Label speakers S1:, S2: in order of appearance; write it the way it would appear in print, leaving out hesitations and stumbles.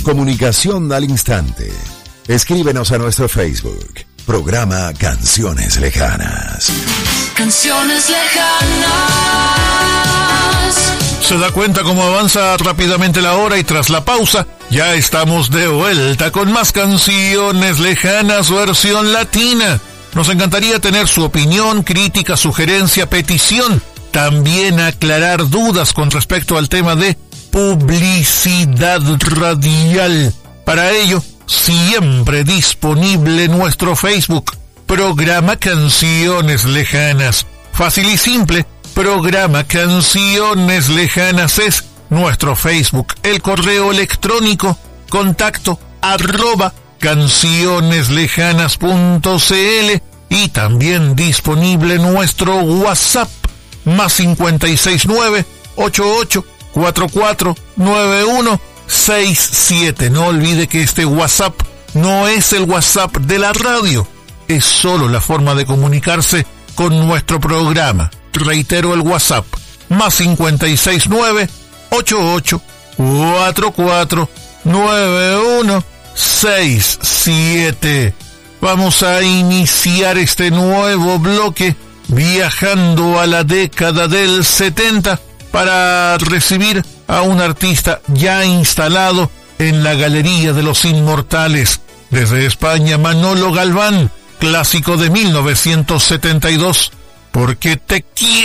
S1: Comunicación al instante. Escríbenos a nuestro Facebook. Programa Canciones Lejanas.
S2: Canciones Lejanas.
S3: Se da cuenta cómo avanza rápidamente la hora y tras la pausa, ya estamos de vuelta con más Canciones Lejanas versión latina. Nos encantaría tener su opinión, crítica, sugerencia, petición. También aclarar dudas con respecto al tema de publicidad radial. Para ello, siempre disponible nuestro Facebook, Programa Canciones Lejanas. Fácil y simple, Programa Canciones Lejanas es nuestro Facebook. El correo electrónico, contacto @cancioneslejanas.cl y también disponible nuestro WhatsApp, más 569 88 44 9167. No olvide que este WhatsApp no es el WhatsApp de la radio, es solo la forma de comunicarse con nuestro programa. Reitero el WhatsApp, más 569 88 44 9167. Vamos a iniciar este nuevo bloque viajando a la década del 70 para recibir a un artista ya instalado en la Galería de los Inmortales. Desde España, Manolo Galván, clásico de 1972, Porque te quiero.